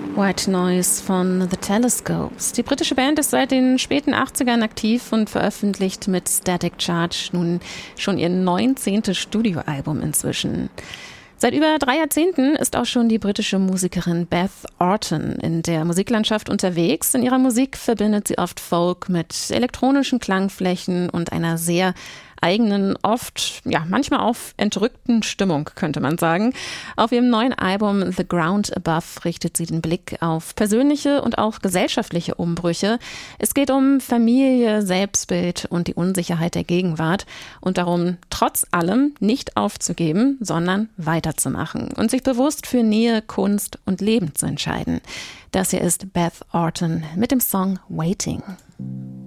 White Noise von The Telescopes. Die britische Band ist seit den späten 80ern aktiv und veröffentlicht mit Static Charge nun schon ihr 19. Studioalbum inzwischen. Seit über 3 Jahrzehnten ist auch schon die britische Musikerin Beth Orton in der Musiklandschaft unterwegs. In ihrer Musik verbindet sie oft Folk mit elektronischen Klangflächen und einer sehr eigenen, oft, manchmal auch entrückten Stimmung, könnte man sagen. Auf ihrem neuen Album The Ground Above richtet sie den Blick auf persönliche und auch gesellschaftliche Umbrüche. Es geht um Familie, Selbstbild und die Unsicherheit der Gegenwart und darum, trotz allem nicht aufzugeben, sondern weiterzumachen und sich bewusst für Nähe, Kunst und Leben zu entscheiden. Das hier ist Beth Orton mit dem Song Waiting.